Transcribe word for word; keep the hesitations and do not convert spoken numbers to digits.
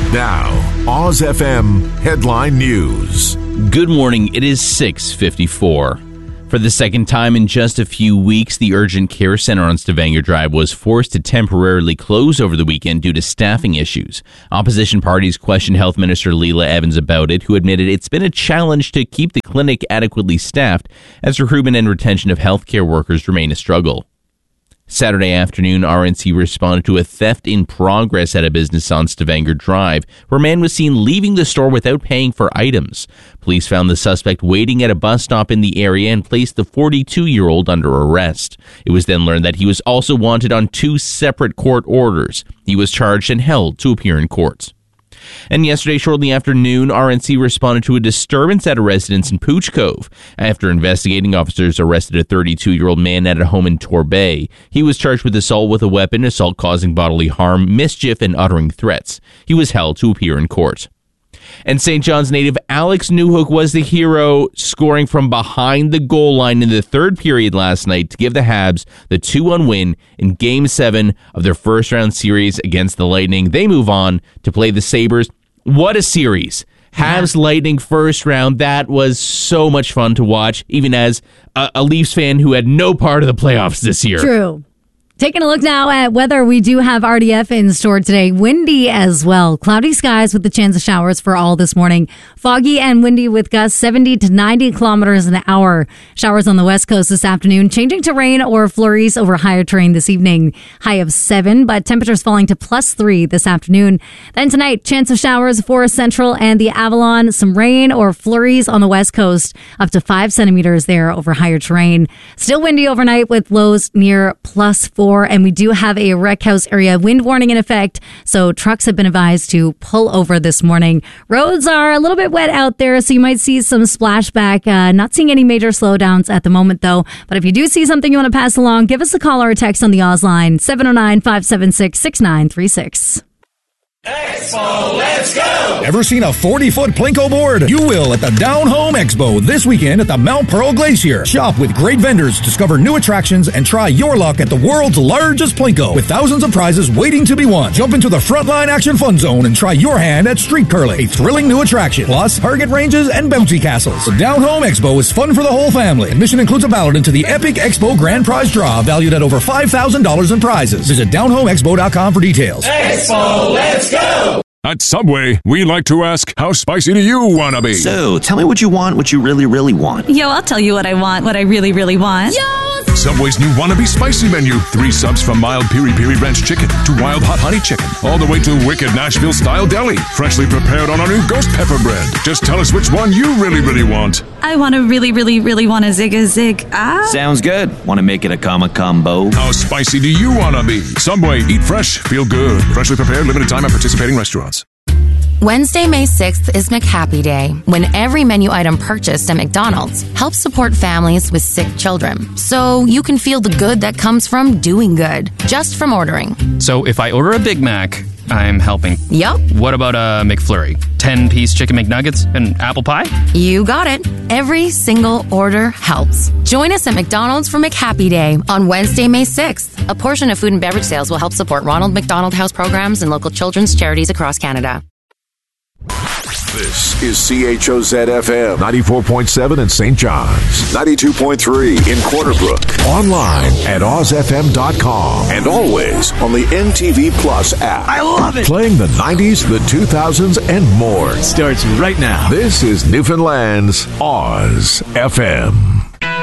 Now, Oz F M Headline News. Good morning. It is six fifty-four. For the second time in just a few weeks, the Urgent Care Center on Stavanger Drive was forced to temporarily close over the weekend due to staffing issues. Opposition parties questioned Health Minister Leela Evans about it, who admitted it's been a challenge to keep the clinic adequately staffed as recruitment and retention of healthcare workers remain a struggle. Saturday afternoon, R N C responded to a theft in progress at a business on Stavanger Drive, where a man was seen leaving the store without paying for items. Police found the suspect waiting at a bus stop in the area and placed the forty-two-year-old under arrest. It was then learned that he was also wanted on two separate court orders. He was charged and held to appear in court. And yesterday, shortly after noon, R N C responded to a disturbance at a residence in Pooch Cove. After investigating, officers arrested a thirty-two-year-old man at a home in Torbay. He was charged with assault with a weapon, assault causing bodily harm, mischief, and uttering threats. He was held to appear in court. And Saint John's native Alex Newhook was the hero, scoring from behind the goal line in the third period last night to give the Habs the two one win in Game seven of their first-round series against the Lightning. They move on to play the Sabres. What a series. Habs Lightning first round. That was so much fun to watch, even as a, a Leafs fan who had no part of the playoffs this year. True. Taking a look now at weather, we do have R D F in store today. Windy as well. Cloudy skies with the chance of showers for all this morning. Foggy and windy with gusts seventy to ninety kilometers an hour. Showers on the west coast this afternoon, changing to rain or flurries over higher terrain this evening. High of seven, but temperatures falling to plus three this afternoon. Then tonight, chance of showers for Central and the Avalon. Some rain or flurries on the west coast, up to five centimeters there over higher terrain. Still windy overnight with lows near plus four. And we do have a wreck house area wind warning in effect, so trucks have been advised to pull over this morning. Roads are a little bit wet out there, so you might see some splashback. Uh, not seeing any major slowdowns at the moment, though. But if you do see something you want to pass along, give us a call or a text on the Oz line, seven oh nine, five seven six, six nine three six. Expo, let's go! Ever seen a forty-foot Plinko board? You will at the Down Home Expo this weekend at the Mount Pearl Glacier. Shop with great vendors, discover new attractions, and try your luck at the world's largest Plinko with thousands of prizes waiting to be won. Jump into the Frontline Action Fun Zone and try your hand at street curling, a thrilling new attraction, plus target ranges and bouncy castles. The Down Home Expo is fun for the whole family. Admission includes a ballot into the Epic Expo Grand Prize Draw valued at over five thousand dollars in prizes. Visit down home expo dot com for details. Expo, let's go! At Subway, we like to ask, how spicy do you want to be? So, tell me what you want, what you really, really want. Yo, I'll tell you what I want, what I really, really want. Yo! Subway's new Wannabe Spicy menu. Three subs from mild piri piri ranch chicken to wild hot honey chicken, all the way to wicked Nashville-style deli, freshly prepared on our new ghost pepper bread. Just tell us which one you really, really want. I want to really, really, really want a zig a zig. Ah. Sounds good. Want to make it a comma combo? How spicy do you want to be? Subway, eat fresh, feel good. Freshly prepared, limited time at participating restaurants. Wednesday, May sixth is McHappy Day, when every menu item purchased at McDonald's helps support families with sick children. So you can feel the good that comes from doing good, just from ordering. So if I order a Big Mac, I'm helping. Yup. What about a McFlurry? ten-piece chicken McNuggets and apple pie? You got it. Every single order helps. Join us at McDonald's for McHappy Day on Wednesday, May sixth. A portion of food and beverage sales will help support Ronald McDonald House programs and local children's charities across Canada. This is C H O Z F M ninety-four point seven in Saint John's, ninety-two point three in Corner Brook, online at oz f m dot com, and always on the N T V Plus app. I love it! Playing the nineties, the two thousands, and more. Starts right now. This is Newfoundland's Oz F M.